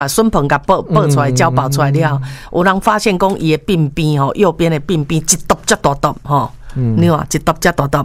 把孙鹏给抱出来，交保出来了，有人发现讲伊的鬓边吼，右边的鬓边一坨这大坨吼，你看一坨这大坨，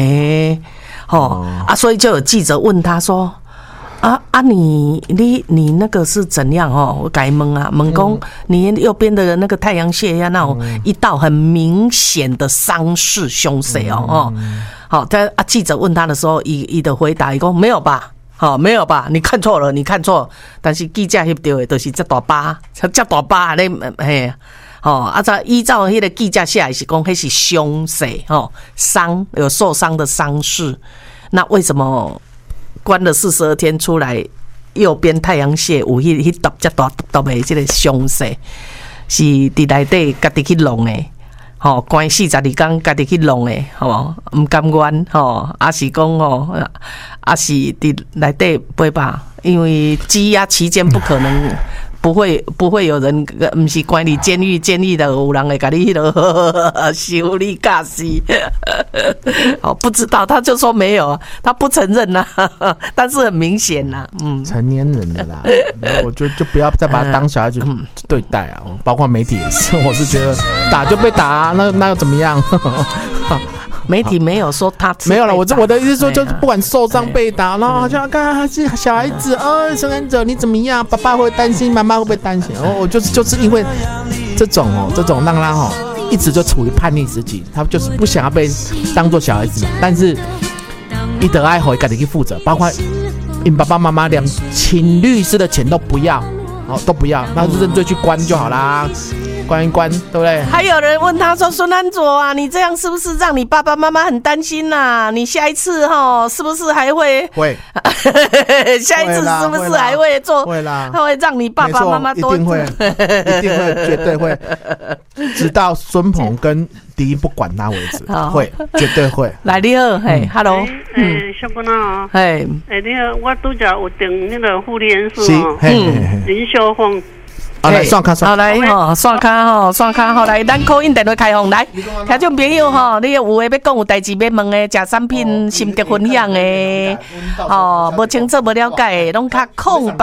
所以就有记者问他说。你那个是怎样我改问啊，问讲你右边的那个太阳穴呀，那种一道很明显的伤势凶势好，记者问他的时候，伊的回答伊讲没有吧，没有吧，你看错了，你看错了，但是记者翕到的都是这大疤，这大疤咧，依照迄个记者写的是讲迄是凶势伤有受伤的伤势，那为什么？关了42天出来，右边太阳穴有迄坨遮大坨的这个伤势，是伫内底家己去弄的，关42天家己去弄的，唔甘愿，还是讲还是伫内底陪吧，因为羁押期间不可能。不会有人，不是关你监狱的有人会给你修理假死。不知道，他就说没有，他不承认啦，但是很明显啦， 成年人的啦，我就不要再把他当小孩子对待啊，包括媒体也是，我是觉得打就被打，那又怎么样？ 媒体没有说他没有了，我的意思是说，就是不管受伤被打，然后好像刚刚还是小孩子，生产者你怎么样？爸爸会担心，妈妈会不会担心？我就是因为这种让他一直就处于叛逆时期，他就是不想要被当作小孩子，但是一得爱回，赶紧去负责，包括爸爸妈妈连请律师的钱都不要，都不要，那就认罪去关就好啦。关一关，对不对？ 还有人问他说：“孙安佐啊，你这样是不是让你爸爸妈妈很担心呐？你下一次是不是还会？下一次是不是还会做？会啦，他会让你爸爸妈妈多一定会，绝对会，直到孙鹏跟迪英不管他为止，会，绝对会。 来，你好，Hello， 小姑娘你好，我拄则有订那个护理人士林秀凤。” 来刷卡， 好来刷卡好来，咱call in电话开放来，听众朋友你有诶要讲有代志要问诶，食产品心得分享诶，无清楚无了解，拢卡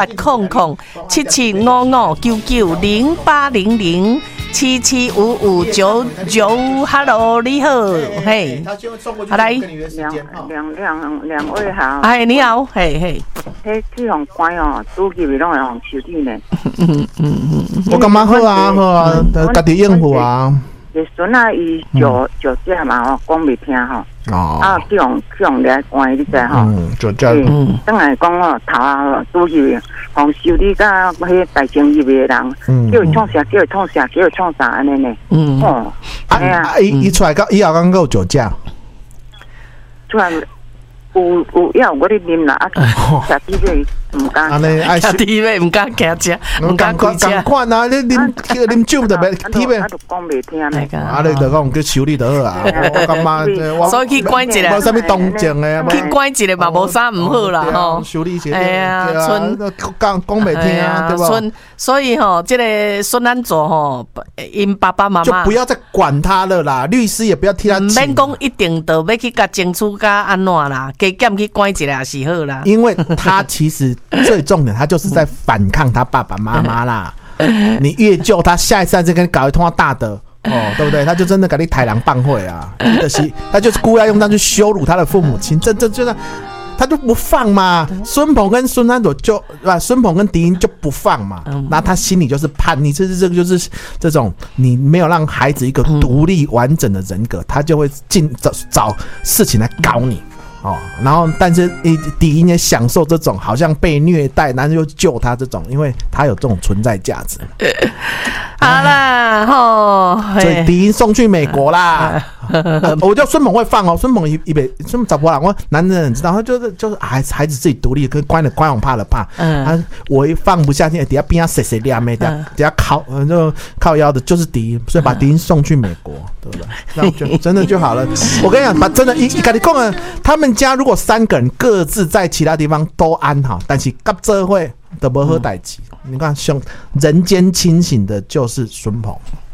08007755990800。775599 ，Hello， 你好，嘿，好来， 两位好， 你好，嘿， 这种关拄起拢会用手机呢。 我感觉好啊，家己应付啊。 个孙啊，伊酒驾嘛讲袂听去用来关你知酒驾， 当然讲头拄起，从修理甲迄大情义的人，叫伊创啥安尼呢？ 伊出来到以后敢有酒驾？ 出来有要我咧啉啦，下滴杯唔敢， 下滴杯唔敢开车，唔敢开车。 赶快啊！你啉酒就袂滴杯， 都讲袂听咧。 你就讲叫修理就好啊！我感觉所以去关一下， 无啥物动静诶， 去关一下嘛，无啥唔好啦修理一下，讲袂听啊，对吧？ 所以这个孙安佐因爸爸妈妈就不要再管他了啦，律师也不要替他。 免讲一定都要去甲争取甲安怎啦，加减去关一下也是好啦。 因为他其实最重点，他就是在反抗他爸爸妈妈啦。你越救他，下一次再跟你搞一通大的对不对？他就真的给你豺狼棒会啊！他就是故意要用上去羞辱他的父母亲，这就是他就不放嘛。孙鹏跟孙安佐孙鹏跟迪英就不放嘛。那他心里就是叛逆，这个就是这种你没有让孩子一个独立完整的人格，他就会找事情来搞你。然后但是迪英也享受这种好像被虐待，但是又救他这种，因为他有这种存在价值。 好啦， 所以迪英送去美国啦。我叫孙鹏会放孙鹏孙找不人，我男人很知道，他就是孩子自己独立，跟关网怕了怕。我一放不下去，底下边上谁亮没的，底下靠腰的就是迪英，所以把迪英送去美国，对不对？这样就真的就好了。我跟你讲，真的，跟你讲他们家如果3个人各自在其他地方都安好，但是跟这会都没好代志。你看，人间清醒的就是孙鹏。